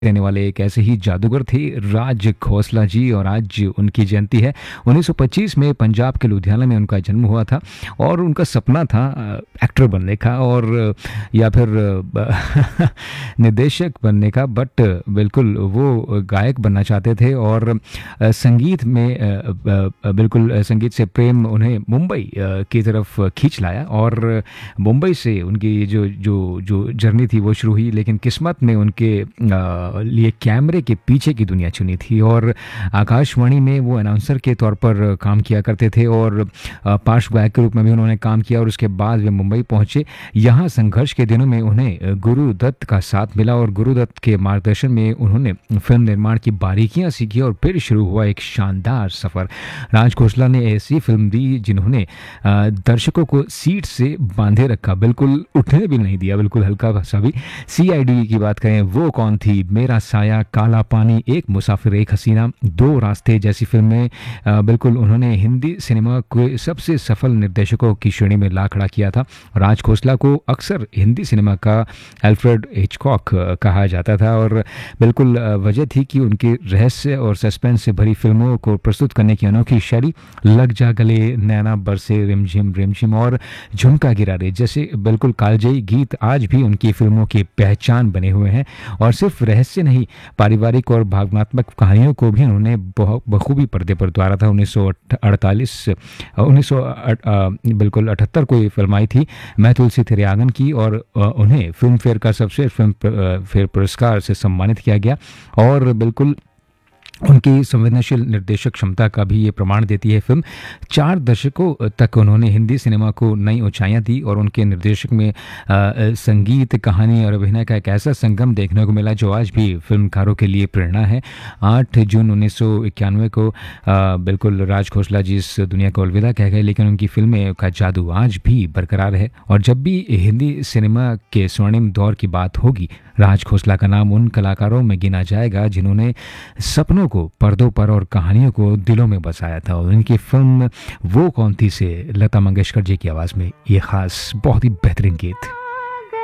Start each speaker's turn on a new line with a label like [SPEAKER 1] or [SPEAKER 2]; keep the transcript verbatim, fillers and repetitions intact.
[SPEAKER 1] रहने वाले एक ऐसे ही जादूगर थे राज खोसला जी और आज उनकी जयंती है। उन्नीस सौ पच्चीस में पंजाब के लुधियाना में उनका जन्म हुआ था और उनका सपना था अ, एक्टर बनने का और या फिर अ, निर्देशक बनने का, बट बिल्कुल वो गायक बनना चाहते थे और अ, संगीत में अ, अ, बिल्कुल अ, संगीत से प्रेम उन्हें मुंबई अ, की तरफ खींच लाया और मुंबई से उनकी जो जो जो जर्नी थी वो शुरू हुई। लेकिन किस्मत ने उनके अ, लिए कैमरे के पीछे की दुनिया चुनी थी और आकाशवाणी में वो अनाउंसर के तौर पर काम किया करते थे और अ, पार्श्व गायक के रूप में भी उन्होंने काम किया और उसके बाद वे मुंबई पहुंचे। यहाँ संघर्ष के दिनों में उन्हें गुरु दत्त का साथ मिला और गुरु दत्त के मार्गदर्शन में उन्होंने फिल्म निर्माण की बारीकियां सीखी और फिर शुरू हुआ एक शानदार सफर। राज खोसला ने ऐसी फिल्म दी जिन्होंने अ, दर्शकों को सीट से बांधे रखा, बिल्कुल उठने भी नहीं दिया, बिल्कुल हल्का सा भी। सीआईडी की बात करें, वो कौन थी, मेरा साया, काला पानी, एक मुसाफिर एक हसीना, दो रास्ते जैसी फिल्में अ, बिल्कुल उन्होंने हिंदी सिनेमा के सबसे सफल निर्देशकों की श्रेणी में ला खड़ा किया था। राज खोसला को अक्सर हिंदी सिनेमा का अल्फ्रेड हिचकॉक अ, कहा जाता था और बिल्कुल अ, वजह थी कि उनके रहस्य और सस्पेंस से भरी फिल्मों को प्रस्तुत करने की अनोखी शैली। लग जा गले, नैना बरसे, रिमझिम रिमझिम और झुमका गिरा रे जैसे बिल्कुल कालजयी गीत आज भी उनकी फिल्मों की पहचान बने हुए हैं। और सिर्फ रहस्य नहीं, पारिवारिक और भावनात्मक कहानियों को भी उन्होंने बहुत बखूबी पर्दे पर उतारा था। उन्नीस सौ अड़तालीस उन्नीस सौ बिल्कुल अठहत्तर को ये फिल्म आई थी, मैं तुलसी तेरे आंगन की, और अ, उन्हें फिल्म फेयर का सबसे फिल्म फेयर पुरस्कार से सम्मानित किया गया और बिल्कुल उनकी संवेदनशील निर्देशक क्षमता का भी ये प्रमाण देती है फिल्म। चार दशकों तक उन्होंने हिंदी सिनेमा को नई ऊंचाइयां दी और उनके निर्देशक में अ, अ, संगीत, कहानी और अभिनय का एक ऐसा संगम देखने को मिला जो आज भी फिल्मकारों के लिए प्रेरणा है। आठ जून उन्नीस सौ इक्यानवे को अ, बिल्कुल राज खोसला जी इस दुनिया को अलविदा कह गए, लेकिन उनकी फिल्में का जादू आज भी बरकरार है। और जब भी हिंदी सिनेमा के स्वर्णिम दौर की बात होगी, राज खोसला का नाम उन कलाकारों में गिना जाएगा जिन्होंने सपनों को पर्दों पर और कहानियों को दिलों में बसाया था। और उनकी फिल्म वो कौन थी से लता मंगेशकर जी की आवाज़ में ये खास बहुत ही बेहतरीन गीत।